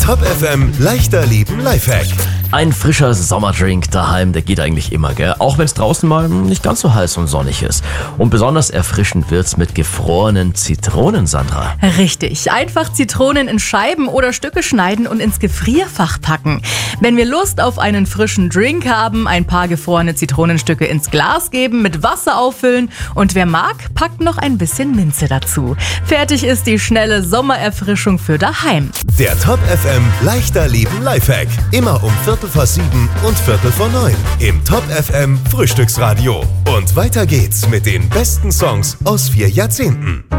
Top FM leichter Leben Lifehack. Ein frischer Sommerdrink daheim, der geht eigentlich immer, gell? Auch wenn es draußen mal nicht ganz so heiß und sonnig ist. Und besonders erfrischend wird's mit gefrorenen Zitronen, Sandra. Richtig. Einfach Zitronen in Scheiben oder Stücke schneiden und ins Gefrierfach packen. Wenn wir Lust auf einen frischen Drink haben, ein paar gefrorene Zitronenstücke ins Glas geben, mit Wasser auffüllen und wer mag, packt noch ein bisschen Minze dazu. Fertig ist die schnelle Sommererfrischung für daheim. Der Top FM leichter Leben Lifehack. Immer um 6:45 und 8:45 im Top FM Frühstücksradio. Und weiter geht's mit den besten Songs aus 4 Jahrzehnten.